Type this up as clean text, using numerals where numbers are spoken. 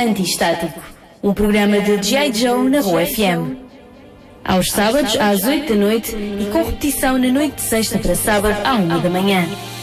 Anti-Estático, um programa de G.I. Joe na Rua FM. Aos sábados às 8 da noite e com repetição na noite de sexta para sábado à 1 da manhã.